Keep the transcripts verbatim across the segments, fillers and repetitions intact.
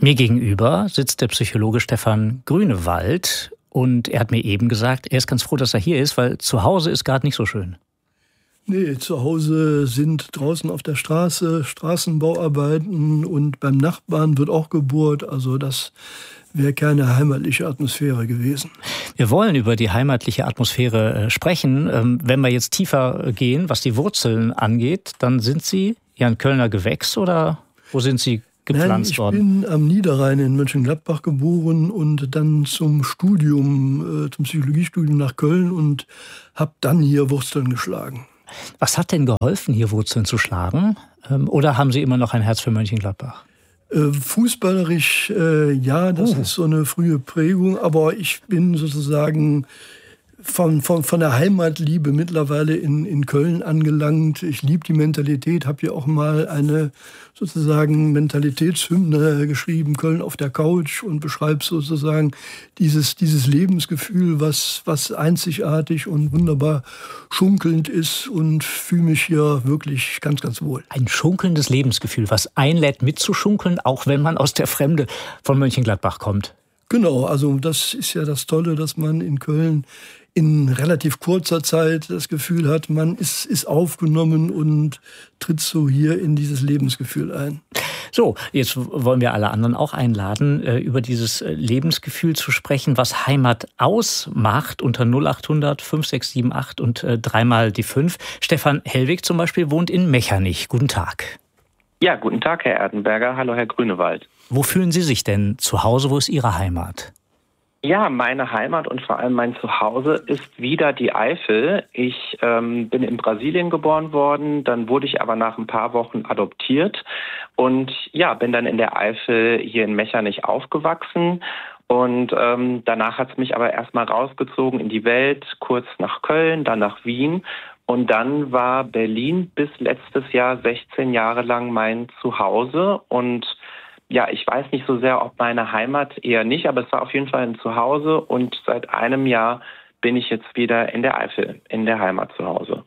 Mir gegenüber sitzt der Psychologe Stefan Grünewald und er hat mir eben gesagt, er ist ganz froh, dass er hier ist, weil zu Hause ist gerade nicht so schön. Nee, zu Hause sind draußen auf der Straße Straßenbauarbeiten und beim Nachbarn wird auch gebohrt. Also das wäre keine heimatliche Atmosphäre gewesen. Wir wollen über die heimatliche Atmosphäre sprechen. Wenn wir jetzt tiefer gehen, was die Wurzeln angeht, dann sind Sie ja ein Kölner Gewächs oder wo sind Sie gepflanzt Nein, ich worden? Ich bin am Niederrhein in Mönchengladbach geboren und dann zum Studium, zum Psychologiestudium nach Köln und habe dann hier Wurzeln geschlagen. Was hat denn geholfen, hier Wurzeln zu schlagen? Oder haben Sie immer noch ein Herz für Mönchengladbach? Äh, fußballerisch, äh, ja, das uh. ist so eine frühe Prägung. Aber ich bin sozusagen von, von, von der Heimatliebe mittlerweile in, in Köln angelangt. Ich liebe die Mentalität, habe hier auch mal eine sozusagen Mentalitätshymne geschrieben, Köln auf der Couch, und beschreibe sozusagen dieses, dieses Lebensgefühl, was, was einzigartig und wunderbar schunkelnd ist, und fühle mich hier wirklich ganz, ganz wohl. Ein schunkelndes Lebensgefühl, was einlädt mitzuschunkeln, auch wenn man aus der Fremde von Mönchengladbach kommt. Genau, also das ist ja das Tolle, dass man in Köln in relativ kurzer Zeit das Gefühl hat, man ist, ist aufgenommen und tritt so hier in dieses Lebensgefühl ein. So, jetzt wollen wir alle anderen auch einladen, über dieses Lebensgefühl zu sprechen, was Heimat ausmacht, unter null acht hundert fünf sechs sieben acht und dreimal die fünf. Stefan Hellwig zum Beispiel wohnt in Mechernich. Guten Tag. Ja, guten Tag, Herr Erdenberger. Hallo, Herr Grünewald. Wo fühlen Sie sich denn zu Hause? Wo ist Ihre Heimat? Ja, meine Heimat und vor allem mein Zuhause ist wieder die Eifel. Ich ähm, bin in Brasilien geboren worden, dann wurde ich aber nach ein paar Wochen adoptiert und ja, bin dann in der Eifel hier in Mechernich aufgewachsen. Und ähm, danach hat es mich aber erstmal rausgezogen in die Welt, kurz nach Köln, dann nach Wien. Und dann war Berlin bis letztes Jahr sechzehn Jahre lang mein Zuhause. Und ja, ich weiß nicht so sehr, ob meine Heimat, eher nicht, aber es war auf jeden Fall ein Zuhause. Und seit einem Jahr bin ich jetzt wieder in der Eifel, in der Heimat zu Hause.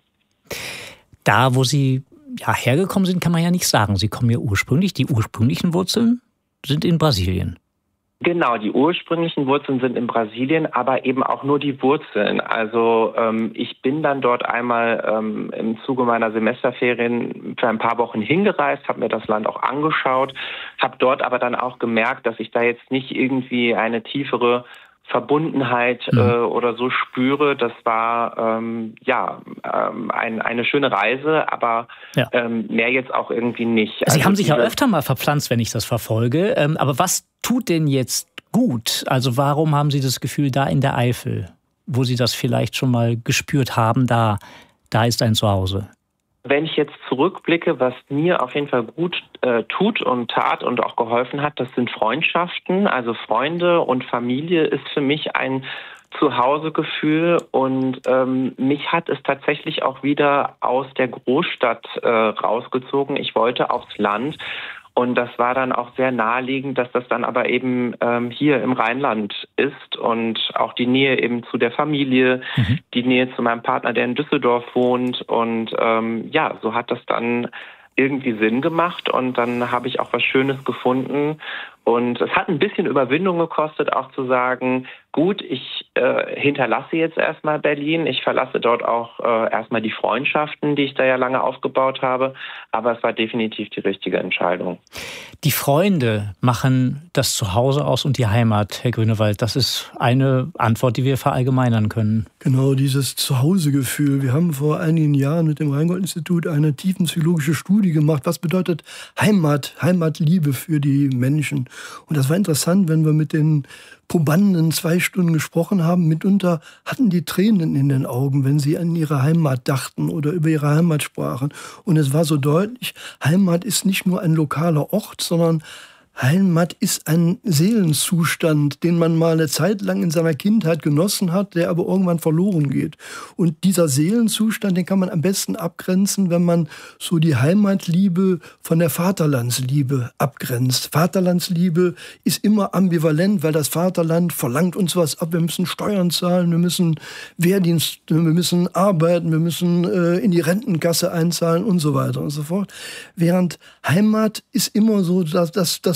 Da, wo Sie ja, hergekommen sind, kann man ja nicht sagen. Sie kommen ja ursprünglich, die ursprünglichen Wurzeln sind in Brasilien. Genau, die ursprünglichen Wurzeln sind in Brasilien, aber eben auch nur die Wurzeln. Also ähm, ich bin dann dort einmal ähm, im Zuge meiner Semesterferien für ein paar Wochen hingereist, habe mir das Land auch angeschaut, habe dort aber dann auch gemerkt, dass ich da jetzt nicht irgendwie eine tiefere Verbundenheit mhm. äh, oder so spüre. Das war ähm, ja ähm, ein, eine schöne Reise, aber ja. ähm, mehr jetzt auch irgendwie nicht. Sie also haben sich ja öfter mal verpflanzt, wenn ich das verfolge. Ähm, aber was tut denn jetzt gut? Also warum haben Sie das Gefühl, da in der Eifel, wo Sie das vielleicht schon mal gespürt haben, da, da ist ein Zuhause? Wenn ich jetzt zurückblicke, was mir auf jeden Fall gut äh, tut und tat und auch geholfen hat, das sind Freundschaften. Also Freunde und Familie ist für mich ein Zuhausegefühl, und ähm, mich hat es tatsächlich auch wieder aus der Großstadt äh, rausgezogen. Ich wollte aufs Land. Und das war dann auch sehr naheliegend, dass das dann aber eben ähm, hier im Rheinland ist, und auch die Nähe eben zu der Familie, mhm. die Nähe zu meinem Partner, der in Düsseldorf wohnt. Und ähm, ja, so hat das dann irgendwie Sinn gemacht, und dann habe ich auch was Schönes gefunden. Und es hat ein bisschen Überwindung gekostet, auch zu sagen, gut, ich äh, hinterlasse jetzt erstmal Berlin. Ich verlasse dort auch äh, erstmal die Freundschaften, die ich da ja lange aufgebaut habe. Aber es war definitiv die richtige Entscheidung. Die Freunde machen das Zuhause aus und die Heimat, Herr Grünewald. Das ist eine Antwort, die wir verallgemeinern können. Genau, dieses Zuhausegefühl. Wir haben vor einigen Jahren mit dem Rheingold-Institut eine tiefenpsychologische Studie gemacht. Was bedeutet Heimat, Heimatliebe für die Menschen? Und das war interessant, wenn wir mit den Probanden zwei Stunden gesprochen haben. Mitunter hatten die Tränen in den Augen, wenn sie an ihre Heimat dachten oder über ihre Heimat sprachen. Und es war so deutlich, Heimat ist nicht nur ein lokaler Ort, sondern Heimat ist ein Seelenzustand, den man mal eine Zeit lang in seiner Kindheit genossen hat, der aber irgendwann verloren geht. Und dieser Seelenzustand, den kann man am besten abgrenzen, wenn man so die Heimatliebe von der Vaterlandsliebe abgrenzt. Vaterlandsliebe ist immer ambivalent, weil das Vaterland verlangt uns was ab. Wir müssen Steuern zahlen, wir müssen Wehrdienst, wir müssen arbeiten, wir müssen äh, in die Rentenkasse einzahlen und so weiter und so fort. Während Heimat ist immer so, dass das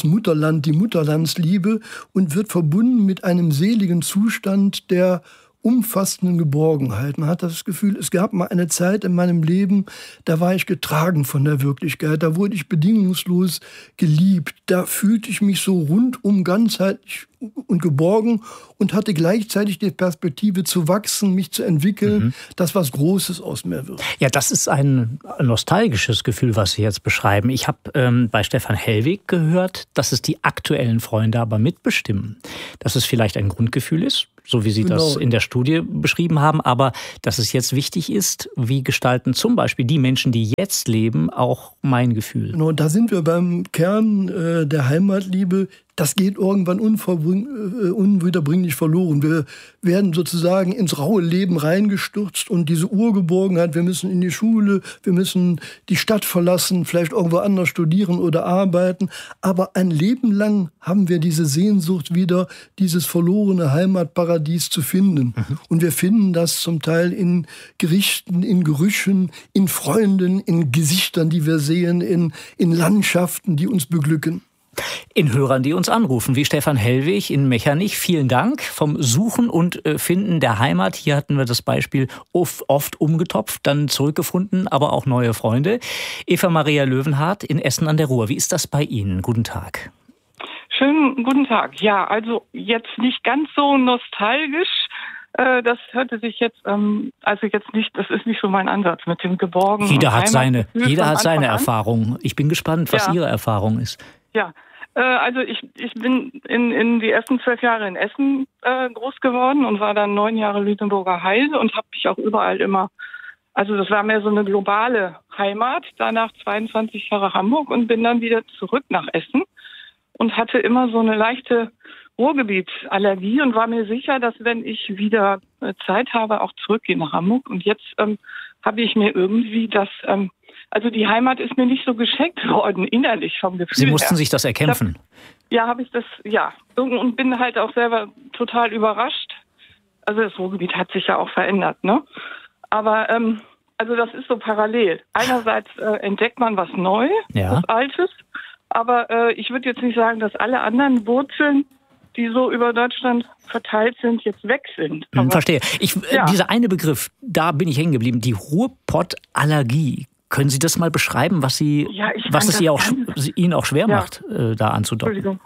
Mutterland, die Mutterlandsliebe und wird verbunden mit einem seligen Zustand der umfassenden Geborgenheit. Man hat das Gefühl, es gab mal eine Zeit in meinem Leben, da war ich getragen von der Wirklichkeit, da wurde ich bedingungslos geliebt, da fühlte ich mich so rundum ganzheitlich und geborgen und hatte gleichzeitig die Perspektive zu wachsen, mich zu entwickeln, mhm. dass was Großes aus mir wird. Ja, das ist ein nostalgisches Gefühl, was Sie jetzt beschreiben. Ich habe ähm, bei Stefan Hellwig gehört, dass es die aktuellen Freunde aber mitbestimmen. Dass es vielleicht ein Grundgefühl ist, so wie Sie genau. das in der Studie beschrieben haben, aber dass es jetzt wichtig ist, wie gestalten zum Beispiel die Menschen, die jetzt leben, auch mein Gefühl. Genau, da sind wir beim Kern äh, der Heimatliebe. Das geht irgendwann unwiederbringlich verloren. Wir werden sozusagen ins raue Leben reingestürzt und diese Urgeborgenheit, wir müssen in die Schule, wir müssen die Stadt verlassen, vielleicht irgendwo anders studieren oder arbeiten. Aber ein Leben lang haben wir diese Sehnsucht wieder, dieses verlorene Heimatparadies zu finden. Mhm. Und wir finden das zum Teil in Gerichten, in Gerüchen, in Freunden, in Gesichtern, die wir sehen, in, in Landschaften, die uns beglücken. In Hörern, die uns anrufen, wie Stefan Hellwig in Mechernich. Vielen Dank vom Suchen und Finden der Heimat. Hier hatten wir das Beispiel oft umgetopft, dann zurückgefunden, aber auch neue Freunde. Eva Maria Löwenhardt in Essen an der Ruhr. Wie ist das bei Ihnen? Guten Tag. Schönen guten Tag. Ja, also jetzt nicht ganz so nostalgisch. Das hörte sich jetzt, also jetzt nicht, das ist nicht so mein Ansatz mit dem Geborgen. Jeder hat seine, jeder hat seine Erfahrung. Ich bin gespannt, was ja. Ihre Erfahrung ist. Ja, äh, also ich, ich bin in, in die ersten zwölf Jahre in Essen äh, groß geworden und war dann neun Jahre Lüneburger Heide und habe mich auch überall immer, also das war mehr so eine globale Heimat, danach zweiundzwanzig Jahre Hamburg und bin dann wieder zurück nach Essen und hatte immer so eine leichte Ruhrgebietsallergie und war mir sicher, dass wenn ich wieder äh, Zeit habe, auch zurückgehe nach Hamburg. Und jetzt ähm, habe ich mir irgendwie das... Ähm, Also die Heimat ist mir nicht so geschenkt worden, innerlich vom Gefühl Sie mussten her. sich das erkämpfen? Hab, ja, habe ich das, ja. Und bin halt auch selber total überrascht. Also das Ruhrgebiet hat sich ja auch verändert, ne? Aber, ähm, also das ist so parallel. Einerseits äh, entdeckt man was Neues, ja. was Altes. Aber äh, ich würde jetzt nicht sagen, dass alle anderen Wurzeln, die so über Deutschland verteilt sind, jetzt weg sind. Aber, Verstehe. Ich, ja. Dieser eine Begriff, da bin ich hängen geblieben, die Ruhrpott-Allergie. Können Sie das mal beschreiben, was Sie, ja, was es ihr auch, Ihnen auch schwer ja. macht, äh, da anzudocken? Entschuldigung.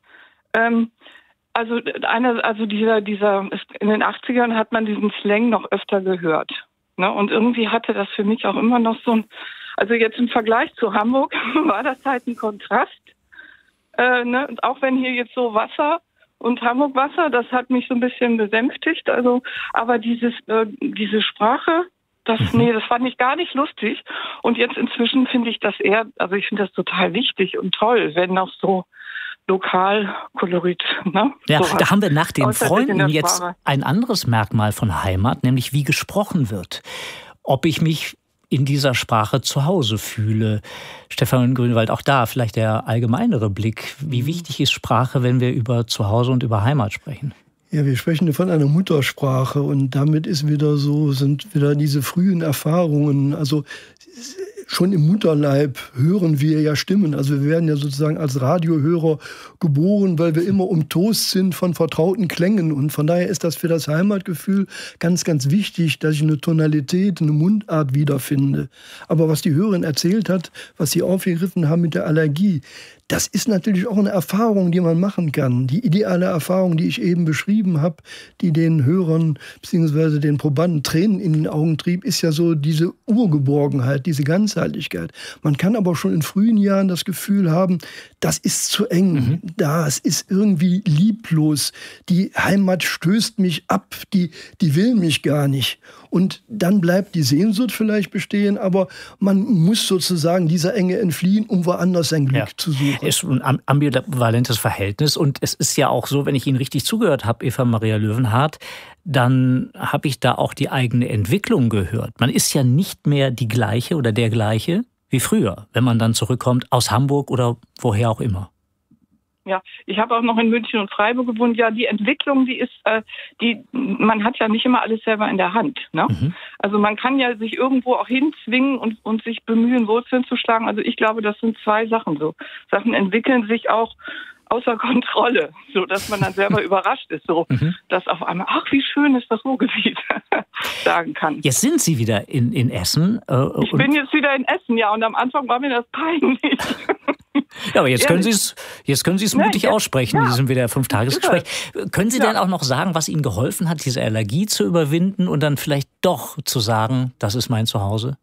Ähm, also eine, also dieser, dieser, in den achtzigern hat man diesen Slang noch öfter gehört. Ne? Und irgendwie hatte das für mich auch immer noch so ein, also jetzt im Vergleich zu Hamburg war das halt ein Kontrast. Äh, ne? Und auch wenn hier jetzt so Wasser und Hamburg Wasser, das hat mich so ein bisschen besänftigt. Also, aber dieses, äh, diese Sprache, Das, nee, das fand ich gar nicht lustig. Und jetzt inzwischen finde ich das eher, also ich finde das total wichtig und toll, wenn auch so Lokalkolorit. Ne? Ja, so da haben wir nach den Freunden jetzt ein anderes Merkmal von Heimat, nämlich wie gesprochen wird. Ob ich mich in dieser Sprache zu Hause fühle. Stefan Grünewald, auch da vielleicht der allgemeinere Blick. Wie wichtig ist Sprache, wenn wir über Zuhause und über Heimat sprechen? Ja, wir sprechen von einer Muttersprache und damit ist wieder so, sind wieder diese frühen Erfahrungen, also schon im Mutterleib hören wir ja Stimmen. Also wir werden ja sozusagen als Radiohörer geboren, weil wir immer umtost sind von vertrauten Klängen. Und von daher ist das für das Heimatgefühl ganz, ganz wichtig, dass ich eine Tonalität, eine Mundart wiederfinde. Aber was die Hörerin erzählt hat, was Sie aufgegriffen haben mit der Allergie, das ist natürlich auch eine Erfahrung, die man machen kann. Die ideale Erfahrung, die ich eben beschrieben habe, die den Hörern bzw. den Probanden Tränen in den Augen trieb, ist ja so diese Urgeborgenheit, diese Ganzheitlichkeit. Man kann aber schon in frühen Jahren das Gefühl haben, das ist zu eng, mhm. das ist irgendwie lieblos. Die Heimat stößt mich ab, die, die will mich gar nicht. Und dann bleibt die Sehnsucht vielleicht bestehen, aber man muss sozusagen dieser Enge entfliehen, um woanders sein Glück ja. zu suchen. Es ist ein ambivalentes Verhältnis und es ist ja auch so, wenn ich Ihnen richtig zugehört habe, Eva Maria Löwenhardt, dann habe ich da auch die eigene Entwicklung gehört. Man ist ja nicht mehr die gleiche oder der gleiche wie früher, wenn man dann zurückkommt aus Hamburg oder woher auch immer. Ja, ich habe auch noch in München und Freiburg gewohnt. Ja, die Entwicklung, die ist, äh, die, man hat ja nicht immer alles selber in der Hand. Ne? Mhm. Also man kann ja sich irgendwo auch hinzwingen und, und sich bemühen, Wurzeln zu schlagen. Also ich glaube, das sind zwei Sachen so. Sachen entwickeln sich auch außer Kontrolle, so dass man dann selber überrascht ist, so mhm. dass auf einmal, ach, wie schön ist das Ruhrgebiet, sagen kann. Jetzt sind Sie wieder in, in Essen. Äh, ich bin jetzt wieder in Essen, ja, und am Anfang war mir das peinlich. Ja, aber jetzt können Sie es, jetzt können Sie es mutig ja, aussprechen, ja. in diesem wieder Fünf-Tages-Gespräch. Können Sie ja. denn auch noch sagen, was Ihnen geholfen hat, diese Allergie zu überwinden und dann vielleicht doch zu sagen, das ist mein Zuhause?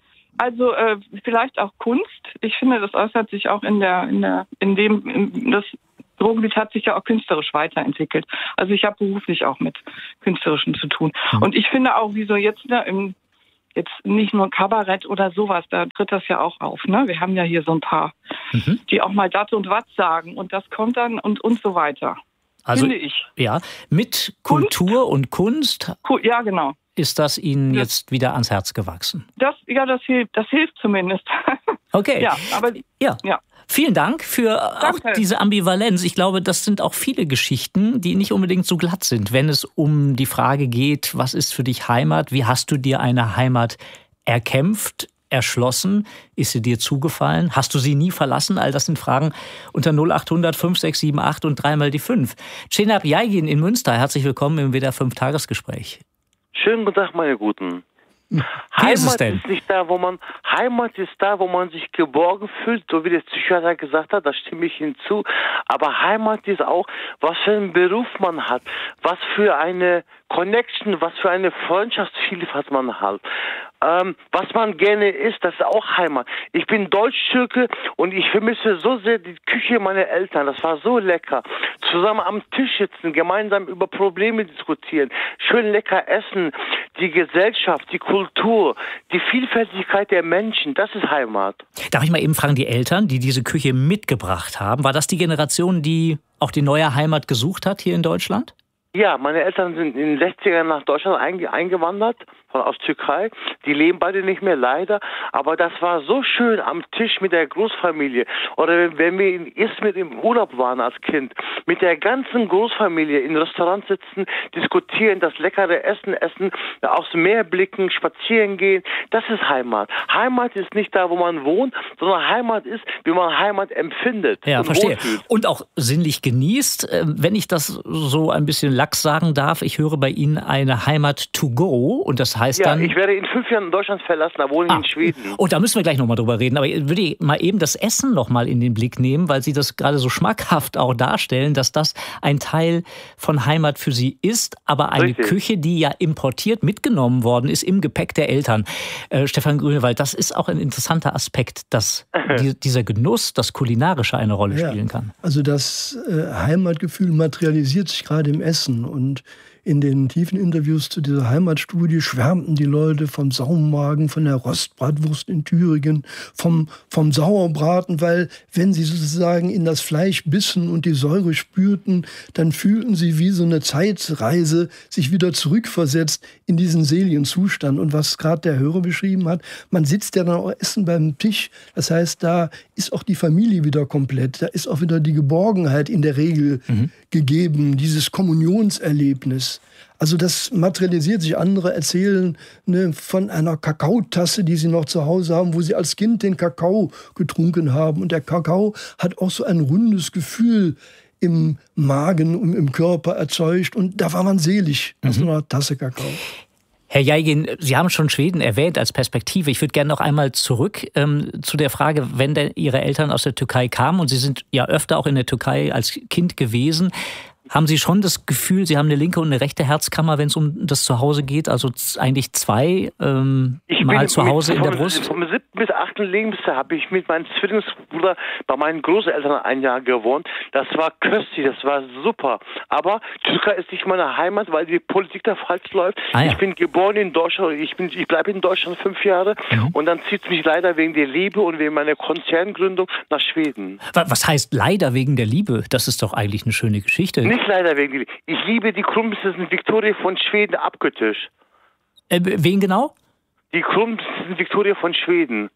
Also äh, vielleicht auch Kunst. Ich finde, das äußert sich auch in der, in der, in dem, in das Ruhrgebiet hat sich ja auch künstlerisch weiterentwickelt. Also ich habe beruflich auch mit Künstlerischen zu tun. Mhm. Und ich finde auch, wie so jetzt ne, im Jetzt nicht nur Kabarett oder sowas, da tritt das ja auch auf. Ne? Wir haben ja hier so ein paar, mhm. die auch mal dat und wat sagen und das kommt dann und, und so weiter. Also, finde ich. Ja, mit Kunst? Kultur und Kunst ja, genau. ist das Ihnen das, jetzt wieder ans Herz gewachsen? Das, ja, das hilft, das hilft zumindest. Okay. Ja, aber ja. ja. Vielen Dank für Danke. auch diese Ambivalenz. Ich glaube, das sind auch viele Geschichten, die nicht unbedingt so glatt sind, wenn es um die Frage geht, was ist für dich Heimat? Wie hast du dir eine Heimat erkämpft, erschlossen? Ist sie dir zugefallen? Hast du sie nie verlassen? All das sind Fragen unter null acht hundert fünf sechs sieben acht und dreimal die fünf. Cenab Yaygin in Münster, herzlich willkommen im W D R fünf Tagesgespräch. Schönen guten Tag, meine Guten. Wie Heimat ist es denn? ist nicht da, wo man Heimat ist da, wo man sich geborgen fühlt, so wie der Psychiater gesagt hat, da stimme ich hinzu. Aber Heimat ist auch, was für einen Beruf man hat, was für eine Connection, was für eine Freundschaftsvielfalt man hat. Ähm, was man gerne isst, das ist auch Heimat. Ich bin Deutsch-Türke und ich vermisse so sehr die Küche meiner Eltern. Das war so lecker. Zusammen am Tisch sitzen, gemeinsam über Probleme diskutieren, schön lecker essen, die Gesellschaft, die Kultur, die Vielfältigkeit der Menschen, das ist Heimat. Darf ich mal eben fragen, die Eltern, die diese Küche mitgebracht haben, war das die Generation, die auch die neue Heimat gesucht hat hier in Deutschland? Ja, meine Eltern sind in den sechzigern nach Deutschland eingewandert, von aus Türkei. Die leben beide nicht mehr, leider. Aber das war so schön am Tisch mit der Großfamilie. Oder wenn wir in Izmir im Urlaub waren als Kind, mit der ganzen Großfamilie im Restaurant sitzen, diskutieren, das leckere Essen essen, aufs Meer blicken, spazieren gehen. Das ist Heimat. Heimat ist nicht da, wo man wohnt, sondern Heimat ist, wie man Heimat empfindet. Ja, und verstehe. wohlfühlt. Und auch sinnlich genießt. Wenn ich das so ein bisschen lax sagen darf, ich höre bei Ihnen eine Heimat to go und das heißt ja, dann... ich werde in fünf Jahren Deutschland verlassen, da wohne ich ah, in Schweden. Und da müssen wir gleich nochmal drüber reden, aber ich würde mal eben das Essen nochmal in den Blick nehmen, weil Sie das gerade so schmackhaft auch darstellen, dass das ein Teil von Heimat für Sie ist, aber eine Richtig. Küche, die ja importiert mitgenommen worden ist im Gepäck der Eltern. Äh, Stefan Grünewald, das ist auch ein interessanter Aspekt, dass die, dieser Genuss, das Kulinarische eine Rolle ja, spielen kann. Also das äh, Heimatgefühl materialisiert sich gerade im Essen und in den tiefen Interviews zu dieser Heimatstudie schwärmten die Leute vom Saumagen, von der Rostbratwurst in Thüringen, vom, vom Sauerbraten, weil wenn sie sozusagen in das Fleisch bissen und die Säure spürten, dann fühlten sie wie so eine Zeitreise sich wieder zurückversetzt in diesen seligen Zustand. Und was gerade der Hörer beschrieben hat, man sitzt ja dann auch essen beim Tisch. Das heißt, da ist auch die Familie wieder komplett. Da ist auch wieder die Geborgenheit in der Regel mhm. gegeben, dieses Kommunionserlebnis. Also das materialisiert sich. Andere erzählen ne, von einer Kakaotasse, die sie noch zu Hause haben, wo sie als Kind den Kakao getrunken haben. Und der Kakao hat auch so ein rundes Gefühl im Magen und im Körper erzeugt. Und da war man selig nach so einer Tasse Kakao. Herr Yaygin, Sie haben schon Schweden erwähnt als Perspektive. Ich würde gerne noch einmal zurück ähm, zu der Frage, wenn denn Ihre Eltern aus der Türkei kamen und Sie sind ja öfter auch in der Türkei als Kind gewesen. Haben Sie schon das Gefühl, Sie haben eine linke und eine rechte Herzkammer, wenn es um das Zuhause geht? Also eigentlich zwei ähm, Mal zu Hause in der Brust? Vom siebten bis achten Lebensjahr habe ich mit meinem Zwillingsbruder bei meinen Großeltern ein Jahr gewohnt. Das war köstlich, das war super. Aber Türkei ist nicht meine Heimat, weil die Politik da falsch läuft. Ah, ja. Ich bin geboren in Deutschland, ich, bin, ich bleibe in Deutschland fünf Jahre mhm. und dann zieht es mich leider wegen der Liebe und wegen meiner Konzerngründung nach Schweden. Was heißt leider wegen der Liebe? Das ist doch eigentlich eine schöne Geschichte. Nicht leider wegen der Liebe. Ich liebe die Kronprinzessin Victoria von Schweden abgöttisch. Äh, wen genau? Die Kronprinzessin Victoria von Schweden.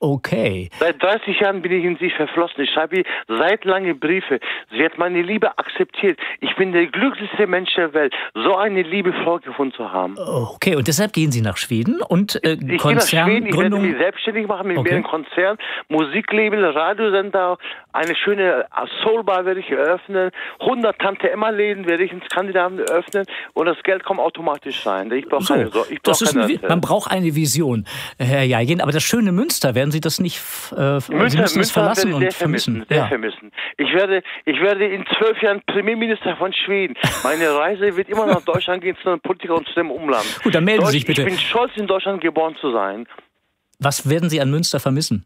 Okay. Seit dreißig Jahren bin ich in sie verflossen. Ich schreibe ihr seit lange Briefe. Sie hat meine Liebe akzeptiert. Ich bin der glücklichste Mensch der Welt, so eine liebe Frau gefunden zu haben. Okay, und deshalb gehen Sie nach Schweden und äh, ich gehe nach Schweden, ich werde mich selbstständig machen mit okay. mehreren Konzernen, Musiklabel, Radiosender, eine schöne Soulbar werde ich eröffnen, hundert Tante-Emma-Läden werde ich in Skandinavien eröffnen und das Geld kommt automatisch rein. Ich brauche so, keine Sorge. Ich brauch keine Man braucht eine Vision, Herr Jajin. Aber das schöne Münster, werden Sie das nicht äh, Münster, Sie müssen Münster es verlassen werde ich und sehr vermissen? vermissen, sehr ja. vermissen. Ich werde, ich werde in zwölf Jahren Premierminister von Schweden. Meine Reise wird immer nach Deutschland gehen zu einem Politiker und zu dem Umland. Gut, dann melden Deutsch, Sie sich bitte. Ich bin stolz, in Deutschland geboren zu sein. Was werden Sie an Münster vermissen?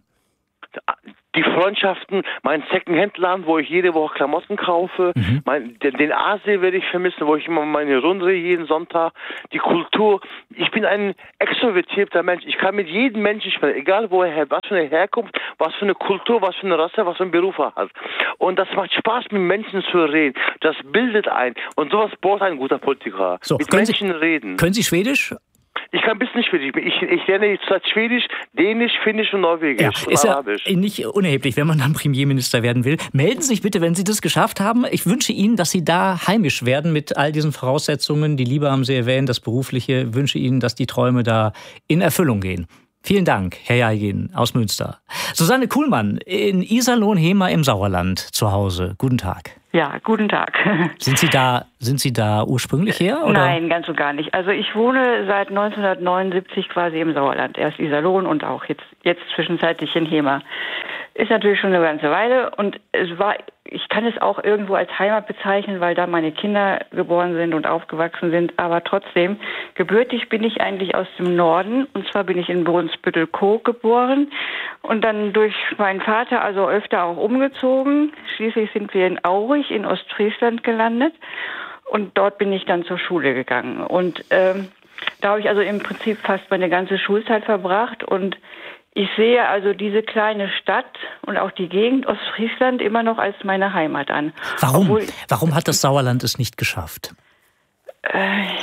Die Freundschaften, mein Second-Hand-Laden, wo ich jede Woche Klamotten kaufe, mhm. mein, den, den Aasee werde ich vermissen, wo ich immer meine Runde jeden Sonntag, die Kultur. Ich bin ein extrovertierter Mensch. Ich kann mit jedem Menschen sprechen, egal wo er her, was für eine Herkunft, was für eine Kultur, was für eine Rasse, was für einen Beruf er hat. Und das macht Spaß, mit Menschen zu reden. Das bildet ein. Und sowas braucht ein guter Politiker. So, mit können Menschen Sie, reden. Können Sie Schwedisch? Ich kann ein bisschen Schwedisch. Ich, ich lerne jetzt Schwedisch, Dänisch, Finnisch und Norwegisch ja, und ist Arabisch. Ja nicht unerheblich, wenn man dann Premierminister werden will. Melden Sie sich bitte, wenn Sie das geschafft haben. Ich wünsche Ihnen, dass Sie da heimisch werden mit all diesen Voraussetzungen. Die Liebe haben Sie erwähnt, das Berufliche. Ich wünsche Ihnen, dass die Träume da in Erfüllung gehen. Vielen Dank, Herr Jajin aus Münster. Susanne Kuhlmann in Iserlohn-Hemer im Sauerland zu Hause. Guten Tag. Ja, guten Tag. Sind Sie da, sind Sie da ursprünglich her? Oder? Nein, ganz und gar nicht. Also ich wohne seit neunzehnhundertneunundsiebzig quasi im Sauerland. Erst Iserlohn und auch jetzt, jetzt zwischenzeitlich in Hemer. Ist natürlich schon eine ganze Weile und es war, ich kann es auch irgendwo als Heimat bezeichnen, weil da meine Kinder geboren sind und aufgewachsen sind, aber trotzdem, gebürtig bin ich eigentlich aus dem Norden und zwar bin ich in Brunsbüttel-Koog geboren und dann durch meinen Vater also öfter auch umgezogen. Schließlich sind wir in Aurich in Ostfriesland gelandet und dort bin ich dann zur Schule gegangen und ähm, da habe ich also im Prinzip fast meine ganze Schulzeit verbracht und ich sehe also diese kleine Stadt und auch die Gegend Ostfriesland immer noch als meine Heimat an. Warum? Obwohl, Warum hat das Sauerland es nicht geschafft? Äh,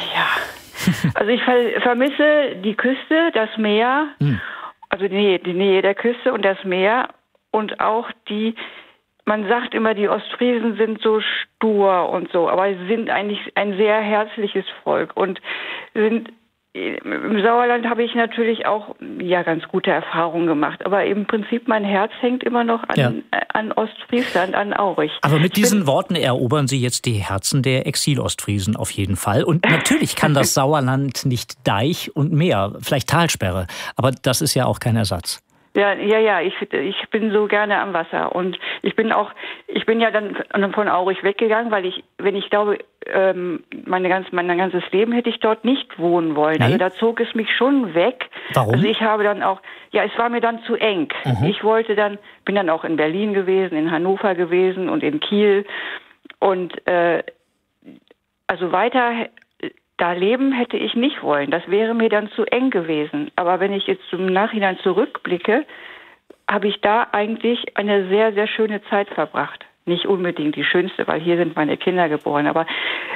ja, also ich ver- vermisse die Küste, das Meer, hm. also die Nähe, die Nähe der Küste und das Meer und auch die, man sagt immer, die Ostfriesen sind so stur und so, aber sie sind eigentlich ein sehr herzliches Volk und sind im Sauerland habe ich natürlich auch ja ganz gute Erfahrungen gemacht, aber im Prinzip mein Herz hängt immer noch an, ja. an Ostfriesland, an Aurich. Aber mit diesen Worten erobern Sie jetzt die Herzen der Exil-Ostfriesen auf jeden Fall. Und natürlich kann das Sauerland nicht Deich und Meer, vielleicht Talsperre, aber das ist ja auch kein Ersatz. Ja, ja, ja, ich, ich bin so gerne am Wasser und ich bin auch, ich bin ja dann von Aurich weggegangen, weil ich, wenn ich glaube, ähm, meine ganz, mein ganzes Leben hätte ich dort nicht wohnen wollen. Nee. Also da zog es mich schon weg. Warum? Also ich habe dann auch, ja, es war mir dann zu eng. Mhm. Ich wollte dann, bin dann auch in Berlin gewesen, in Hannover gewesen und in Kiel und äh, also weiter da leben hätte ich nicht wollen. Das wäre mir dann zu eng gewesen. Aber wenn ich jetzt im Nachhinein zurückblicke, habe ich da eigentlich eine sehr, sehr schöne Zeit verbracht. Nicht unbedingt die schönste, weil hier sind meine Kinder geboren. Aber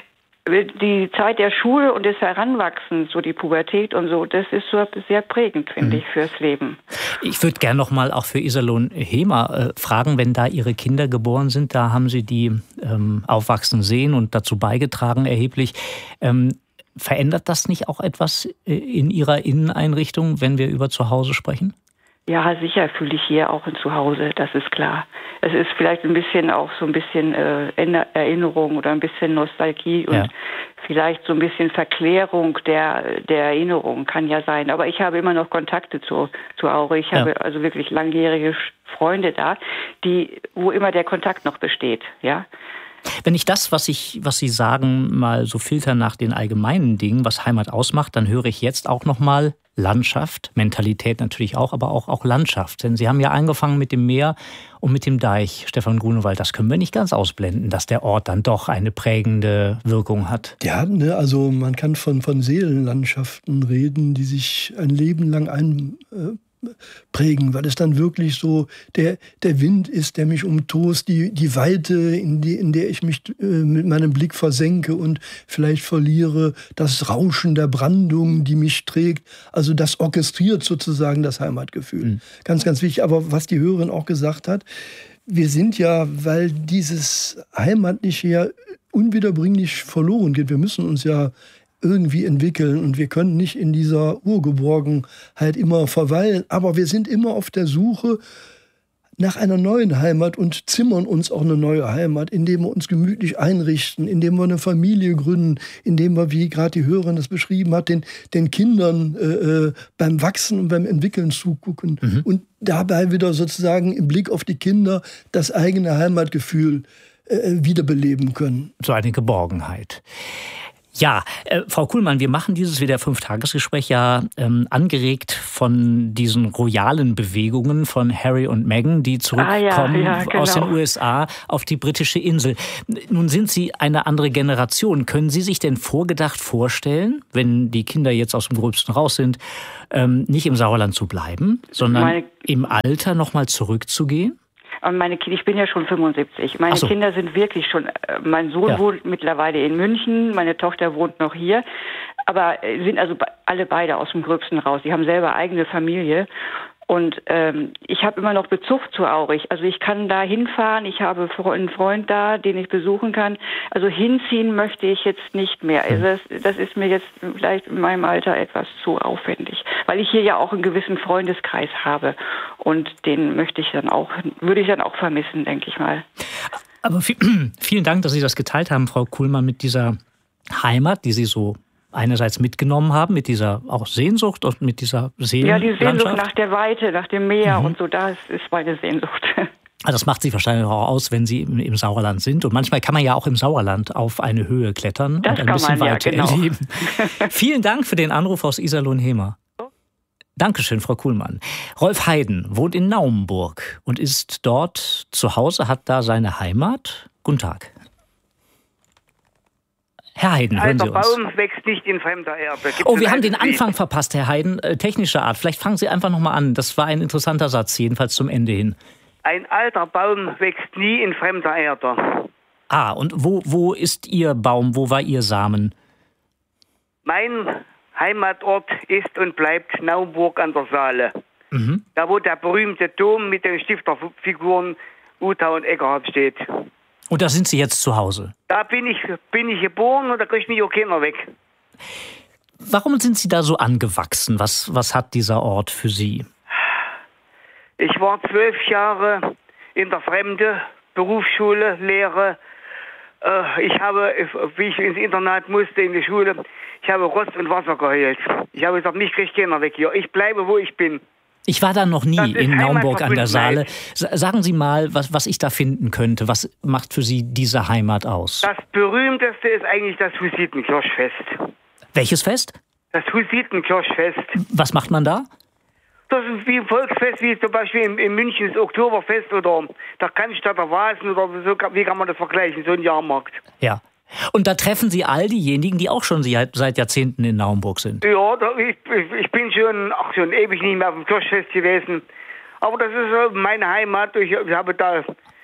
die Zeit der Schule und des Heranwachsens, so die Pubertät und so, das ist so sehr prägend, finde ich, fürs Leben. Ich würde gerne noch mal auch für Iserlohn-Hemer äh, fragen, wenn da Ihre Kinder geboren sind, da haben Sie die ähm, aufwachsen sehen und dazu beigetragen erheblich. Ähm, verändert das nicht auch etwas in Ihrer Inneneinrichtung, wenn wir über Zuhause sprechen? Ja, sicher fühle ich hier auch ein Zuhause, das ist klar. Es ist vielleicht ein bisschen auch so ein bisschen äh, Erinnerung oder ein bisschen Nostalgie und ja. vielleicht so ein bisschen Verklärung der der Erinnerung kann ja sein. Aber ich habe immer noch Kontakte zu zu Aurich. Ich ja. habe also wirklich langjährige Freunde da, die wo immer der Kontakt noch besteht, ja. Wenn ich das, was ich, was Sie sagen, mal so filtern nach den allgemeinen Dingen, was Heimat ausmacht, dann höre ich jetzt auch noch mal Landschaft, Mentalität natürlich auch, aber auch, auch Landschaft. Denn Sie haben ja angefangen mit dem Meer und mit dem Deich, Stefan Grunewald. Das können wir nicht ganz ausblenden, dass der Ort dann doch eine prägende Wirkung hat. Ja, ne, also man kann von, von Seelenlandschaften reden, die sich ein Leben lang ein, äh, prägen, weil es dann wirklich so der, der Wind ist, der mich umtost, die, die Weite, in, die, in der ich mich äh, mit meinem Blick versenke und vielleicht verliere, das Rauschen der Brandung, die mich trägt. Also das orchestriert sozusagen das Heimatgefühl. Mhm. Ganz, ganz wichtig. Aber was die Hörerin auch gesagt hat, wir sind ja, weil dieses Heimatliche ja unwiederbringlich verloren geht. Wir müssen uns ja irgendwie entwickeln und wir können nicht in dieser Urgeborgenheit immer verweilen. Aber wir sind immer auf der Suche nach einer neuen Heimat und zimmern uns auch eine neue Heimat, indem wir uns gemütlich einrichten, indem wir eine Familie gründen, indem wir, wie gerade die Hörerin das beschrieben hat, den, den Kindern äh, beim Wachsen und beim Entwickeln zugucken mhm. und dabei wieder sozusagen im Blick auf die Kinder das eigene Heimatgefühl äh, wiederbeleben können. So eine Geborgenheit. Ja, äh, Frau Kuhlmann, wir machen dieses W D R fünf Tagesgespräch ja ähm, angeregt von diesen royalen Bewegungen von Harry und Meghan, die zurückkommen ah, ja, ja, genau. aus den U S A auf die britische Insel. Nun sind Sie eine andere Generation. Können Sie sich denn vorgedacht vorstellen, wenn die Kinder jetzt aus dem Gröbsten raus sind, ähm, nicht im Sauerland zu bleiben, sondern Meine... im Alter nochmal zurückzugehen? Und meine Kinder, ich bin ja schon fünfundsiebzig. Meine so. Kinder sind wirklich schon, mein Sohn ja. wohnt mittlerweile in München, meine Tochter wohnt noch hier, aber sind also alle beide aus dem Gröbsten raus. Die haben selber eigene Familie. Und ähm, ich habe immer noch Bezug zu Aurich. Also ich kann da hinfahren, ich habe einen Freund da, den ich besuchen kann. Also hinziehen möchte ich jetzt nicht mehr. Also das, das ist mir jetzt vielleicht in meinem Alter etwas zu aufwendig. Weil ich hier ja auch einen gewissen Freundeskreis habe. Und den möchte ich dann auch, würde ich dann auch vermissen, denke ich mal. Aber vielen Dank, dass Sie das geteilt haben, Frau Kuhlmann, mit dieser Heimat, die Sie so einerseits mitgenommen haben, mit dieser auch Sehnsucht und mit dieser Seelenlandschaft. Ja, die Sehnsucht nach der Weite, nach dem Meer mhm. und so, das ist meine Sehnsucht. Also das macht Sie wahrscheinlich auch aus, wenn Sie im, im Sauerland sind. Und manchmal kann man ja auch im Sauerland auf eine Höhe klettern das und ein bisschen man, Weite ja, genau. erleben. Vielen Dank für den Anruf aus Iserlohn-Hemer. Dankeschön, Frau Kuhlmann. Rolf Heiden wohnt in Naumburg und ist dort zu Hause, hat da seine Heimat. Guten Tag. Herr Heiden, hören Sie uns. Ein alter Baum wächst nicht in fremder Erde. Gibt's oh, wir haben den Anfang verpasst, Herr Heiden, äh, technischer Art. Vielleicht fangen Sie einfach nochmal an. Das war ein interessanter Satz, jedenfalls zum Ende hin. Ein alter Baum wächst nie in fremder Erde. Ah, und wo, wo ist Ihr Baum, wo war Ihr Samen? Mein Heimatort ist und bleibt Naumburg an der Saale. Mhm. Da, wo der berühmte Dom mit den Stifterfiguren Uta und Eckerhard steht. Und da sind Sie jetzt zu Hause? Da bin ich, bin ich geboren und da kriegt mich auch keiner weg. Warum sind Sie da so angewachsen? Was, was hat dieser Ort für Sie? Ich war zwölf Jahre in der Fremde, Berufsschule, Lehre. Ich habe, wie ich ins Internat musste, in die Schule, ich habe Rost und Wasser geheult. Ich habe gesagt, mich kriegt keiner weg hier. Ich bleibe, wo ich bin. Ich war da noch nie in Naumburg an der Saale. Sagen Sie mal, was, was ich da finden könnte. Was macht für Sie diese Heimat aus? Das berühmteste ist eigentlich das Hussitenkirchfest. Welches Fest? Das Hussitenkirchfest. Was macht man da? Das ist wie ein Volksfest, wie zum Beispiel in, in München das Oktoberfest oder der Cannstatter Vasen oder so. Wie kann man das vergleichen? So ein Jahrmarkt. Ja. Und da treffen Sie all diejenigen, die auch schon seit Jahrzehnten in Naumburg sind. Ja, da, ich, ich bin schon, ach, schon ewig nicht mehr auf dem Kirchfest gewesen. Aber das ist meine Heimat. Ich, ich habe da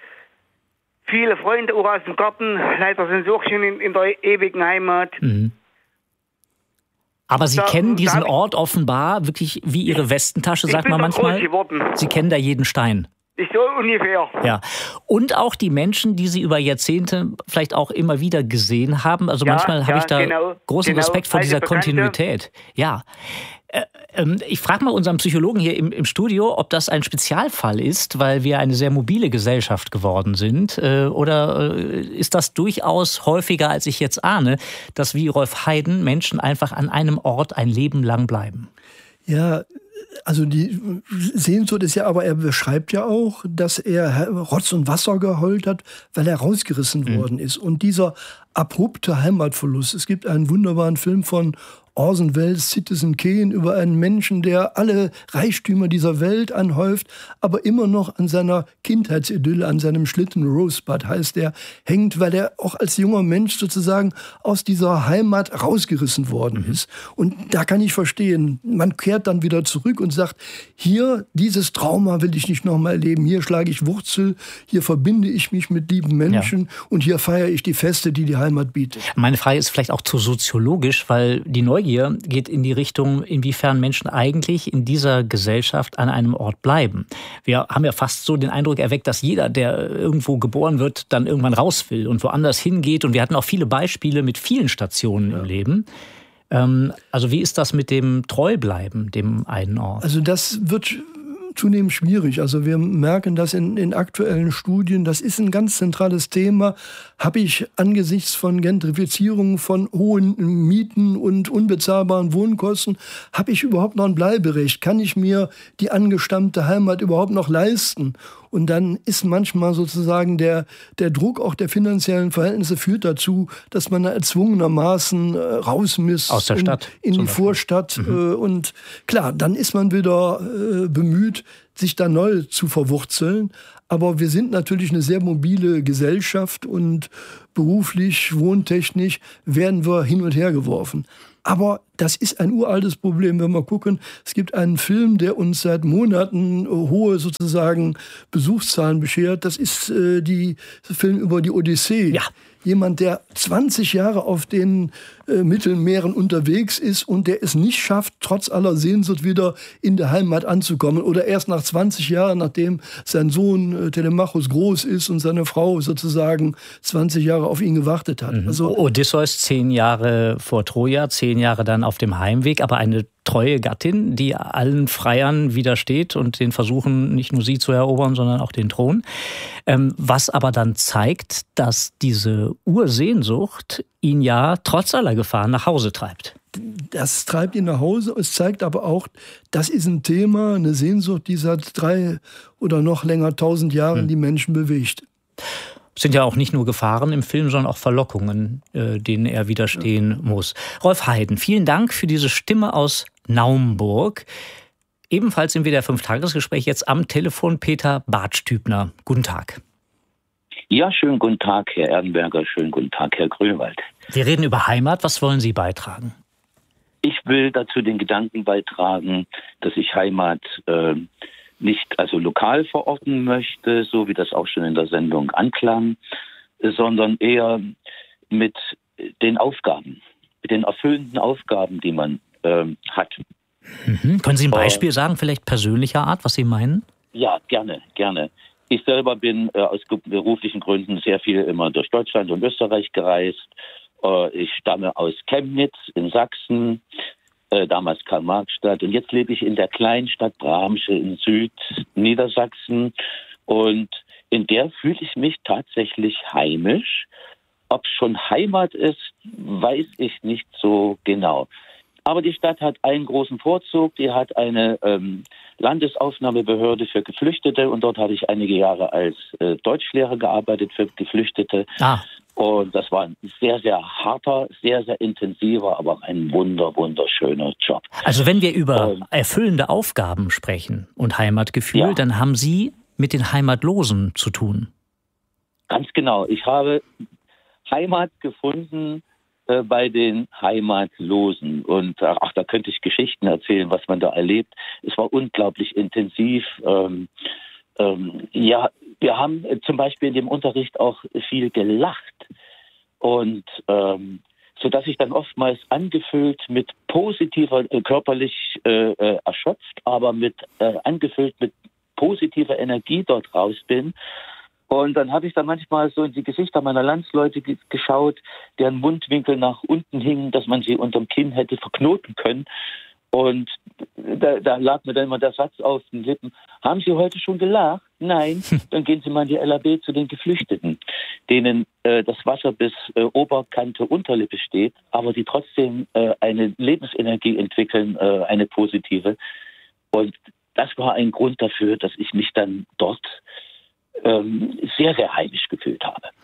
viele Freunde auch aus dem Garten. Leider sind sie auch schon in, in der ewigen Heimat. Mhm. Aber Sie da, kennen diesen da Ort offenbar wirklich wie Ihre Westentasche, sagt man manchmal. Sie kennen da jeden Stein. Ich so ungefähr. Ja. Und auch die Menschen, die Sie über Jahrzehnte vielleicht auch immer wieder gesehen haben. Also ja, manchmal ja, habe ich da genau, großen genau, Respekt vor dieser Bekannte. Kontinuität. Ja. Äh, äh, ich frage mal unseren Psychologen hier im, im Studio, ob das ein Spezialfall ist, weil wir eine sehr mobile Gesellschaft geworden sind. Äh, oder äh, ist das durchaus häufiger, als ich jetzt ahne, dass wie Rolf Heiden Menschen einfach an einem Ort ein Leben lang bleiben? Ja, also die Sehnsucht ist ja, aber er beschreibt ja auch, dass er Rotz und Wasser geheult hat, weil er rausgerissen mhm. worden ist. Und dieser abrupte Heimatverlust. Es gibt einen wunderbaren Film von Orson Welles Citizen Kane über einen Menschen, der alle Reichtümer dieser Welt anhäuft, aber immer noch an seiner Kindheitsidylle, an seinem Schlitten Rosebud heißt er, hängt, weil er auch als junger Mensch sozusagen aus dieser Heimat rausgerissen worden ist. Und da kann ich verstehen, man kehrt dann wieder zurück und sagt, hier, dieses Trauma will ich nicht nochmal erleben, hier schlage ich Wurzel, hier verbinde ich mich mit lieben Menschen ja. und hier feiere ich die Feste, die die Heimat bietet. Meine Frage ist vielleicht auch zu soziologisch, weil die Neugier geht in die Richtung, inwiefern Menschen eigentlich in dieser Gesellschaft an einem Ort bleiben. Wir haben ja fast so den Eindruck erweckt, dass jeder, der irgendwo geboren wird, dann irgendwann raus will und woanders hingeht. Und wir hatten auch viele Beispiele mit vielen Stationen ja. im Leben. Also wie ist das mit dem Treubleiben, dem einen Ort? Also das wird zunehmend schwierig. Also wir merken das in, in aktuellen Studien. Das ist ein ganz zentrales Thema. Habe ich angesichts von Gentrifizierung, von hohen Mieten und unbezahlbaren Wohnkosten, habe ich überhaupt noch ein Bleiberecht? Kann ich mir die angestammte Heimat überhaupt noch leisten? Und dann ist manchmal sozusagen der, der Druck auch der finanziellen Verhältnisse führt dazu, dass man erzwungenermaßen äh, raus muss aus der Stadt, in, in die Vorstadt. Mhm. Äh, und klar, dann ist man wieder äh, bemüht, sich da neu zu verwurzeln. Aber wir sind natürlich eine sehr mobile Gesellschaft und beruflich, wohntechnisch werden wir hin und her geworfen. Aber das ist ein uraltes Problem, wenn wir gucken. Es gibt einen Film, der uns seit Monaten hohe sozusagen Besuchszahlen beschert. Das ist äh, die der Film über die Odyssee. Ja. Jemand, der zwanzig Jahre auf den äh, Mittelmeeren unterwegs ist und der es nicht schafft, trotz aller Sehnsucht wieder in der Heimat anzukommen. Oder erst nach zwanzig Jahren, nachdem sein Sohn äh, Telemachus groß ist und seine Frau sozusagen zwanzig Jahre auf ihn gewartet hat. Mhm. Also, Odysseus zehn Jahre vor Troja, zehn Jahre dann auf dem Heimweg, aber eine treue Gattin, die allen Freiern widersteht und den Versuchen, nicht nur sie zu erobern, sondern auch den Thron. Ähm, was aber dann zeigt, dass diese Ursehnsucht ihn ja trotz aller Gefahren nach Hause treibt. Das treibt ihn nach Hause. Es zeigt aber auch, das ist ein Thema, eine Sehnsucht, die seit drei oder noch länger tausend Jahren hm. die Menschen bewegt. Es sind ja auch nicht nur Gefahren im Film, sondern auch Verlockungen, äh, denen er widerstehen ja. muss. Rolf Heyden, vielen Dank für diese Stimme aus Naumburg. Ebenfalls im W D R fünf Tagesgespräch jetzt am Telefon Peter Bartstübner. Guten Tag. Ja, schönen guten Tag, Herr Erdenberger, schönen guten Tag, Herr Grönwald. Wir reden über Heimat. Was wollen Sie beitragen? Ich will dazu den Gedanken beitragen, dass ich Heimat äh, nicht also lokal verorten möchte, so wie das auch schon in der Sendung anklang, sondern eher mit den Aufgaben, mit den erfüllenden Aufgaben, die man äh, hat. Mhm. Können Sie ein Beispiel äh, sagen, vielleicht persönlicher Art, was Sie meinen? Ja, gerne, gerne. Ich selber bin äh, aus beruflichen Gründen sehr viel immer durch Deutschland und Österreich gereist. Äh, ich stamme aus Chemnitz in Sachsen, äh, damals Karl-Marx-Stadt. Und jetzt lebe ich in der kleinen Stadt Bramsche in Südniedersachsen. Und in der fühle ich mich tatsächlich heimisch. Ob es schon Heimat ist, weiß ich nicht so genau. Aber die Stadt hat einen großen Vorzug. Die hat eine ähm, Landesaufnahmebehörde für Geflüchtete. Und dort habe ich einige Jahre als äh, Deutschlehrer gearbeitet für Geflüchtete. Ah. Und das war ein sehr, sehr harter, sehr, sehr intensiver, aber auch ein wunder, wunderschöner Job. Also wenn wir über ähm, erfüllende Aufgaben sprechen und Heimatgefühl, ja. dann haben Sie mit den Heimatlosen zu tun. Ganz genau. Ich habe Heimat gefunden äh, bei den Heimatlosen. Und ach, da könnte ich Geschichten erzählen, was man da erlebt. Es war unglaublich intensiv. Ähm, ähm, ja, wir haben äh, zum Beispiel in dem Unterricht auch viel gelacht. Und ähm, so dass ich dann oftmals angefüllt mit positiver, äh, körperlich äh, äh, erschöpft, aber mit äh, angefüllt mit positiver Energie dort raus bin. Und dann habe ich da manchmal so in die Gesichter meiner Landsleute ge- geschaut, deren Mundwinkel nach unten hingen, dass man sie unterm Kinn hätte verknoten können. Und da, da lag mir dann immer der Satz auf den Lippen: Haben Sie heute schon gelacht? Nein, dann gehen Sie mal in die L A B zu den Geflüchteten, denen äh, das Wasser bis äh, Oberkante Unterlippe steht, aber die trotzdem äh, eine Lebensenergie entwickeln, äh, eine positive. Und das war ein Grund dafür, dass ich mich dann dort ähm, sehr, sehr heimisch gefühlt habe.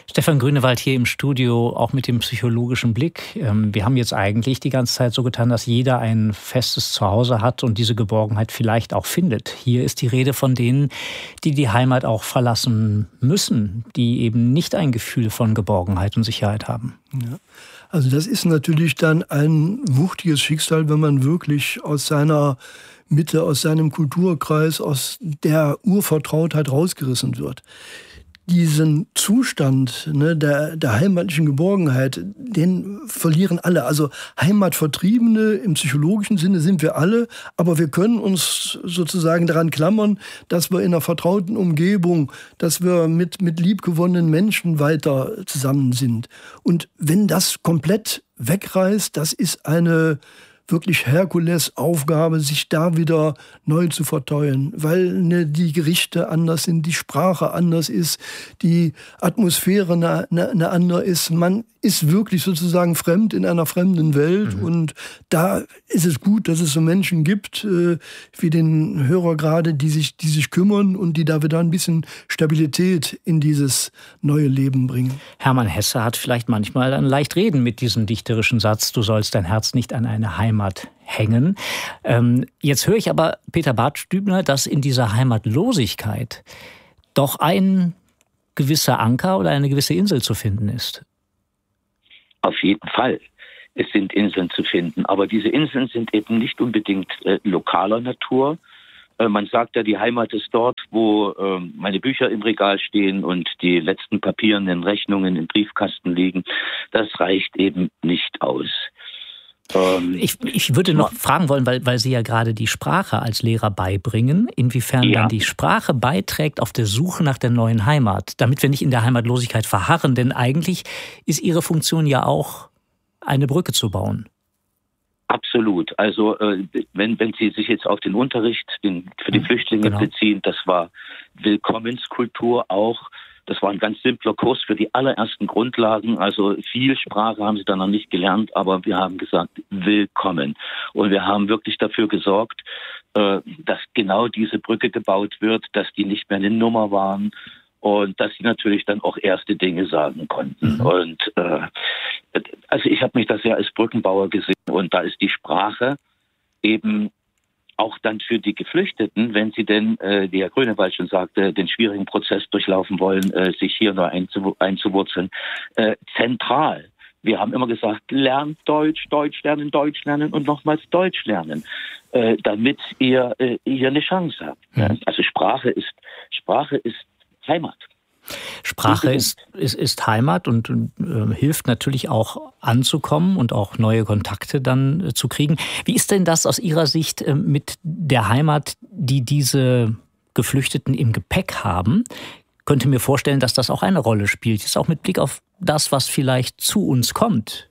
Stefan Grünewald hier im Studio, auch mit dem psychologischen Blick. Wir haben jetzt eigentlich die ganze Zeit so getan, dass jeder ein festes Zuhause hat und diese Geborgenheit vielleicht auch findet. Hier ist die Rede von denen, die die Heimat auch verlassen müssen, die eben nicht ein Gefühl von Geborgenheit und Sicherheit haben. Ja. Also das ist natürlich dann ein wuchtiges Schicksal, wenn man wirklich aus seiner Mitte, aus seinem Kulturkreis, aus der Urvertrautheit rausgerissen wird. Diesen Zustand, ne, der, der heimatlichen Geborgenheit, den verlieren alle. Also Heimatvertriebene im psychologischen Sinne sind wir alle, aber wir können uns sozusagen daran klammern, dass wir in einer vertrauten Umgebung, dass wir mit, mit liebgewonnenen Menschen weiter zusammen sind. Und wenn das komplett wegreißt, das ist eine wirklich Herkulesaufgabe, sich da wieder neu zu verteuen, weil ne, die Gerichte anders sind, die Sprache anders ist, die Atmosphäre eine, eine, eine andere ist. Man ist wirklich sozusagen fremd in einer fremden Welt. Mhm. Und da ist es gut, dass es so Menschen gibt, äh, wie den Hörer gerade, die sich, die sich kümmern und die da wieder ein bisschen Stabilität in dieses neue Leben bringen. Hermann Hesse hat vielleicht manchmal ein leicht Reden mit diesem dichterischen Satz, du sollst dein Herz nicht an eine Heimat hängen. Ähm, jetzt höre ich aber, Peter Bartstübner, dass in dieser Heimatlosigkeit doch ein gewisser Anker oder eine gewisse Insel zu finden ist. Auf jeden Fall. Es sind Inseln zu finden, aber diese Inseln sind eben nicht unbedingt äh, lokaler Natur. Äh, man sagt ja, die Heimat ist dort, wo äh, meine Bücher im Regal stehen und die letzten papierenden Rechnungen im Briefkasten liegen. Das reicht eben nicht aus. Ähm, ich, ich würde noch fragen wollen, weil, weil Sie ja gerade die Sprache als Lehrer beibringen, inwiefern ja. dann die Sprache beiträgt auf der Suche nach der neuen Heimat, damit wir nicht in der Heimatlosigkeit verharren, denn eigentlich ist Ihre Funktion ja auch, eine Brücke zu bauen. Absolut. Also äh, wenn, wenn Sie sich jetzt auf den Unterricht den, für die Flüchtlinge genau. beziehen, das war Willkommenskultur auch. Das war ein ganz simpler Kurs für die allerersten Grundlagen. Also viel Sprache haben sie dann noch nicht gelernt, aber wir haben gesagt, willkommen. Und wir haben wirklich dafür gesorgt, dass genau diese Brücke gebaut wird, dass die nicht mehr eine Nummer waren und dass sie natürlich dann auch erste Dinge sagen konnten. Mhm. Und äh, also ich habe mich das ja als Brückenbauer gesehen und da ist die Sprache eben auch dann für die Geflüchteten, wenn sie denn, äh, wie Herr Grünewald schon sagte, den schwierigen Prozess durchlaufen wollen, äh, sich hier neu einzu- einzuwurzeln, äh, zentral. Wir haben immer gesagt, lernt Deutsch, Deutsch lernen, Deutsch lernen und nochmals Deutsch lernen, äh, damit ihr äh, hier eine Chance habt. Mhm. Ja? Also Sprache ist, Sprache ist Heimat. Sprache ist, ist, ist Heimat und äh, hilft natürlich auch anzukommen und auch neue Kontakte dann äh, zu kriegen. Wie ist denn das aus Ihrer Sicht äh, mit der Heimat, die diese Geflüchteten im Gepäck haben? Ich könnte mir vorstellen, dass das auch eine Rolle spielt. Jetzt auch mit Blick auf das, was vielleicht zu uns kommt.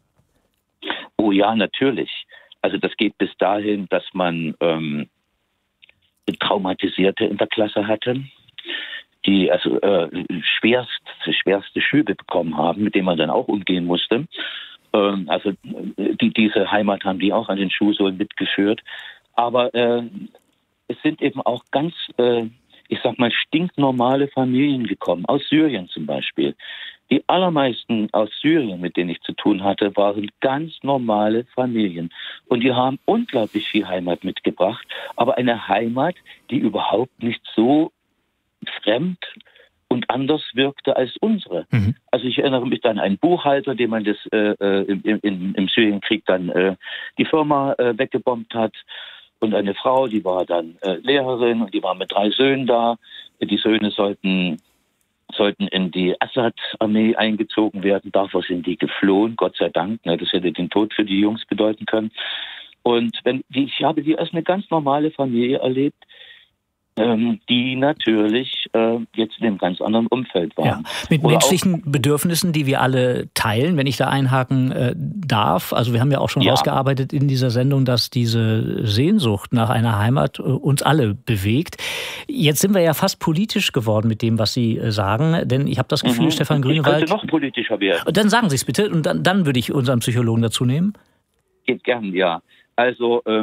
Oh ja, natürlich. Also das geht bis dahin, dass man ähm, Traumatisierte in der Klasse hatte, die also äh, schwerst, schwerste Schübe bekommen haben, mit denen man dann auch umgehen musste. Ähm, also die, diese Heimat haben die auch an den Schuhsohlen mitgeführt. Aber äh, es sind eben auch ganz, äh, ich sag mal, stinknormale Familien gekommen, aus Syrien zum Beispiel. Die allermeisten aus Syrien, mit denen ich zu tun hatte, waren ganz normale Familien. Und die haben unglaublich viel Heimat mitgebracht, aber eine Heimat, die überhaupt nicht so fremd und anders wirkte als unsere. Mhm. Also ich erinnere mich an einen Buchhalter, dem man das äh, im, im, im Syrienkrieg dann äh, die Firma äh, weggebombt hat, und eine Frau, die war dann äh, Lehrerin und die war mit drei Söhnen da. Die Söhne sollten sollten in die Assad-Armee eingezogen werden. Dafür sind die geflohen, Gott sei Dank. Ne, das hätte den Tod für die Jungs bedeuten können. Und wenn die, ich habe die als eine ganz normale Familie erlebt, ähm, die natürlich äh, jetzt in einem ganz anderen Umfeld waren. Ja, mit Oder menschlichen Bedürfnissen, die wir alle teilen, wenn ich da einhaken äh, darf. Also wir haben ja auch schon ja. rausgearbeitet in dieser Sendung, dass diese Sehnsucht nach einer Heimat äh, uns alle bewegt. Jetzt sind wir ja fast politisch geworden mit dem, was Sie äh, sagen, denn ich habe das Gefühl, mhm. Stefan Grünewald... Ich könnte noch politischer werden. Dann sagen Sie es bitte und dann, dann würde ich unseren Psychologen dazu nehmen. Geht gern, ja. Also ähm,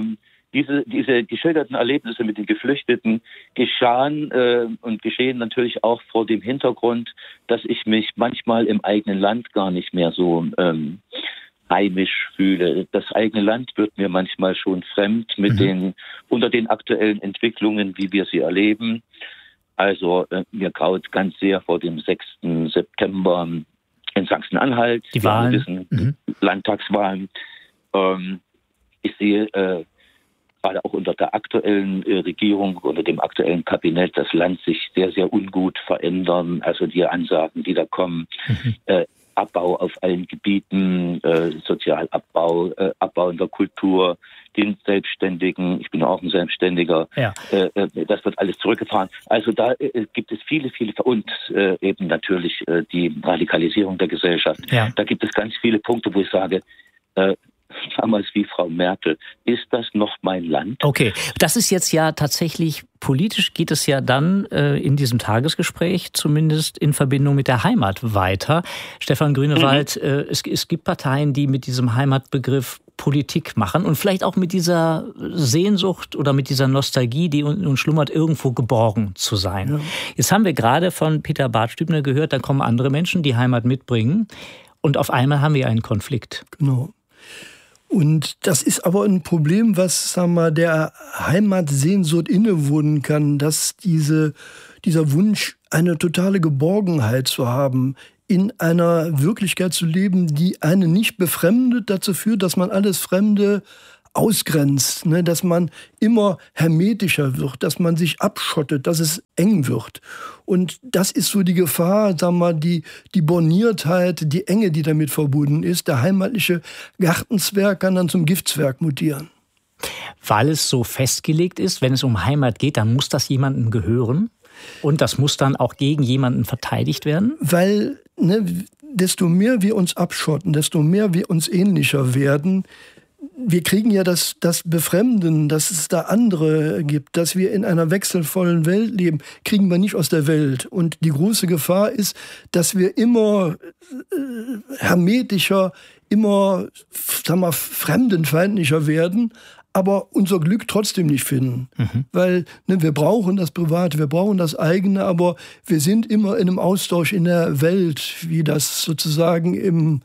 diese, diese geschilderten Erlebnisse mit den Geflüchteten geschahen äh, und geschehen natürlich auch vor dem Hintergrund, dass ich mich manchmal im eigenen Land gar nicht mehr so ähm, heimisch fühle. Das eigene Land wird mir manchmal schon fremd mit mhm. den unter den aktuellen Entwicklungen, wie wir sie erleben. Also äh, mir graut ganz sehr vor dem sechsten September in Sachsen-Anhalt, die Wahlen, wissen, mhm. Landtagswahlen. Ähm, ich sehe äh, gerade auch unter der aktuellen äh, Regierung, unter dem aktuellen Kabinett, das Land sich sehr, sehr ungut verändern. Also die Ansagen, die da kommen, mhm. äh, Abbau auf allen Gebieten, äh, Sozialabbau, äh, Abbau in der Kultur, den Selbstständigen, ich bin auch ein Selbstständiger, ja. äh, das wird alles zurückgefahren. Also da äh, gibt es viele, viele, und äh, eben natürlich äh, die Radikalisierung der Gesellschaft. Ja. Da gibt es ganz viele Punkte, wo ich sage, äh, damals wie Frau Merkel, ist das noch mein Land? Okay, das ist jetzt ja tatsächlich, politisch geht es ja dann äh, in diesem Tagesgespräch zumindest in Verbindung mit der Heimat weiter. Stefan Grünewald, mhm. äh, es, es gibt Parteien, die mit diesem Heimatbegriff Politik machen und vielleicht auch mit dieser Sehnsucht oder mit dieser Nostalgie, die uns schlummert, irgendwo geborgen zu sein. Ja. Jetzt haben wir gerade von Peter Bartstübner gehört, da kommen andere Menschen, die Heimat mitbringen und auf einmal haben wir einen Konflikt. Genau. Und das ist aber ein Problem, was, sagen wir, der Heimatsehnsucht innewohnen kann, dass diese, dieser Wunsch, eine totale Geborgenheit zu haben, in einer Wirklichkeit zu leben, die einen nicht befremdet, dazu führt, dass man alles Fremde ausgrenzt, ne, dass man immer hermetischer wird, dass man sich abschottet, dass es eng wird. Und das ist so die Gefahr, sagen wir mal, die, die Borniertheit, die Enge, die damit verbunden ist. Der heimatliche Gartenzwerg kann dann zum Giftzwerg mutieren. Weil es so festgelegt ist, wenn es um Heimat geht, dann muss das jemandem gehören und das muss dann auch gegen jemanden verteidigt werden? Weil, ne, desto mehr wir uns abschotten, desto mehr wir uns ähnlicher werden, wir kriegen ja das, das Befremden, dass es da andere gibt, dass wir in einer wechselvollen Welt leben, kriegen wir nicht aus der Welt. Und die große Gefahr ist, dass wir immer äh, hermetischer, immer sagen wir, fremdenfeindlicher werden, aber unser Glück trotzdem nicht finden. Mhm. Weil ne, wir brauchen das Private, wir brauchen das Eigene, aber wir sind immer in einem Austausch in der Welt, wie das sozusagen im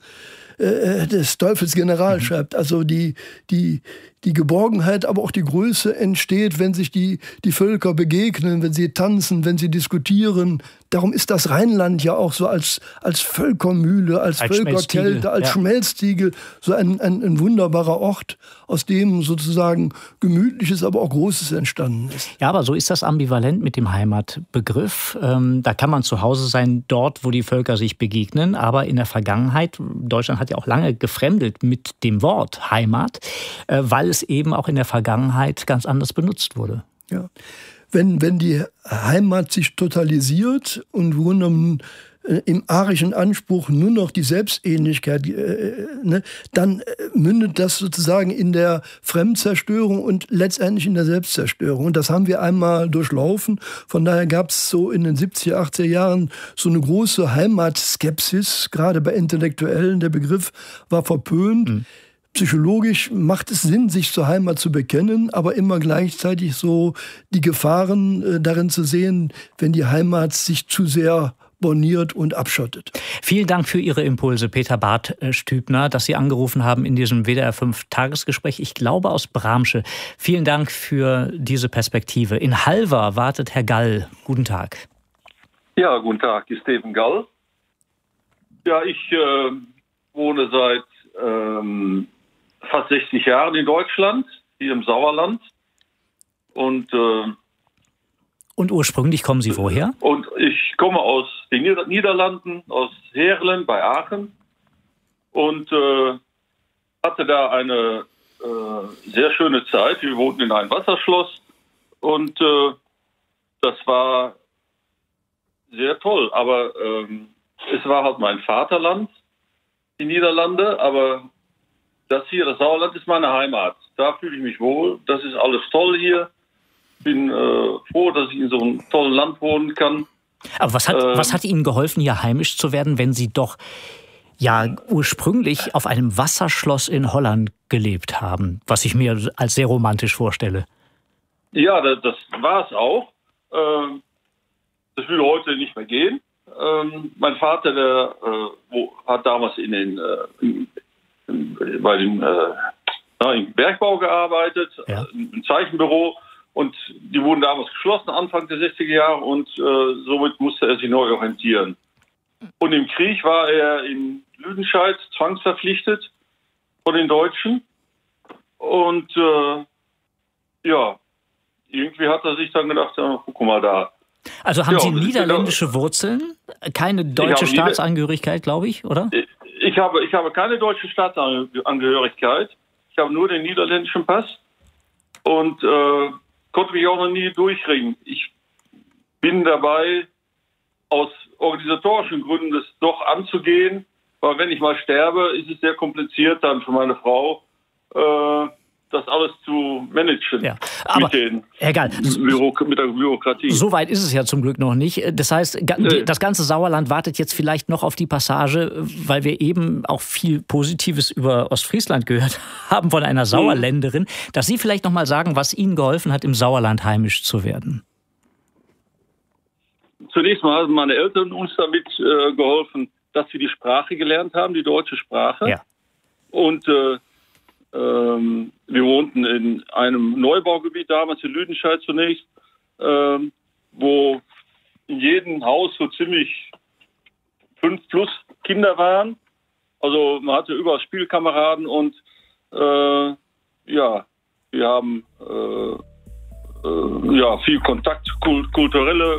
des Teufels General schreibt. Also die, die, die Geborgenheit, aber auch die Größe entsteht, wenn sich die, die Völker begegnen, wenn sie tanzen, wenn sie diskutieren. Darum ist das Rheinland ja auch so als, als Völkermühle, als, als Völkerkälte, als ja. Schmelztiegel, so ein, ein, ein wunderbarer Ort, aus dem sozusagen Gemütliches, aber auch Großes entstanden ist. Ja, aber so ist das ambivalent mit dem Heimatbegriff. Ähm, da kann man zu Hause sein, dort, wo die Völker sich begegnen, aber in der Vergangenheit, Deutschland hat ja auch lange gefremdelt mit dem Wort Heimat, äh, weil es eben auch in der Vergangenheit ganz anders benutzt wurde. Ja. Wenn, wenn die Heimat sich totalisiert und im Grunde genommen äh, im arischen Anspruch nur noch die Selbstähnlichkeit, äh, ne, dann mündet das sozusagen in der Fremdzerstörung und letztendlich in der Selbstzerstörung. Und das haben wir einmal durchlaufen. Von daher gab es so in den siebziger, achtziger Jahren so eine große Heimatskepsis, gerade bei Intellektuellen. Der Begriff war verpönt. Mhm. Psychologisch macht es Sinn, sich zur Heimat zu bekennen, aber immer gleichzeitig so die Gefahren äh, darin zu sehen, wenn die Heimat sich zu sehr borniert und abschottet. Vielen Dank für Ihre Impulse, Peter Bartstübner, dass Sie angerufen haben in diesem W D R fünf Tagesgespräch. Ich glaube aus Bramsche. Vielen Dank für diese Perspektive. In Halver wartet Herr Gall. Guten Tag. Ja, guten Tag, ich bin Steven Gall. Ja, ich äh, wohne seit ähm, fast sechzig Jahren in Deutschland, hier im Sauerland. Und, äh, und ursprünglich kommen Sie woher? Und ich komme aus den Nieder- Niederlanden, aus Heerlen bei Aachen. Und äh, hatte da eine äh, sehr schöne Zeit. Wir wohnten in einem Wasserschloss. Und äh, das war sehr toll. Aber ähm, es war halt mein Vaterland, die Niederlande, aber das hier, das Sauerland, ist meine Heimat. Da fühle ich mich wohl. Das ist alles toll hier. Ich bin äh, froh, dass ich in so einem tollen Land wohnen kann. Aber was hat, ähm, was hat Ihnen geholfen, hier heimisch zu werden, wenn Sie doch ja ursprünglich auf einem Wasserschloss in Holland gelebt haben, was ich mir als sehr romantisch vorstelle. Ja, das, das war es auch. Ähm, das würde heute nicht mehr gehen. Ähm, mein Vater, der äh, wo, hat damals in den, äh, in, in, bei dem äh, im Bergbau gearbeitet, ja. äh, im Zeichenbüro. Und die wurden damals geschlossen, Anfang der sechziger Jahre. Und äh, somit musste er sich neu orientieren. Und im Krieg war er in Lüdenscheid zwangsverpflichtet von den Deutschen. Und äh, ja, irgendwie hat er sich dann gedacht, ja, guck mal da. Also haben ja, Sie niederländische Wurzeln? Keine deutsche Staatsangehörigkeit, glaube ich, oder? Ich, ich, habe, ich habe keine deutsche Staatsangehörigkeit. Ich habe nur den niederländischen Pass. Und äh, konnte mich auch noch nie durchringen. Ich bin dabei, aus organisatorischen Gründen das doch anzugehen, weil wenn ich mal sterbe, ist es sehr kompliziert dann für meine Frau, äh, das alles zu managen. Ja, aber mit, den egal. Büro, mit der Bürokratie. So weit ist es ja zum Glück noch nicht. Das heißt, nee. das ganze Sauerland wartet jetzt vielleicht noch auf die Passage, weil wir eben auch viel Positives über Ostfriesland gehört haben von einer Sauerländerin, mhm. dass Sie vielleicht noch mal sagen, was Ihnen geholfen hat, im Sauerland heimisch zu werden. Zunächst mal haben meine Eltern uns damit äh, geholfen, dass wir die Sprache gelernt haben, die deutsche Sprache. Ja. Und äh, ähm, wir wohnten in einem Neubaugebiet damals in Lüdenscheid zunächst, ähm, wo in jedem Haus so ziemlich fünf plus Kinder waren. Also man hatte überall Spielkameraden und äh, ja, wir haben äh, äh, ja viel Kontakt, kult- kulturelle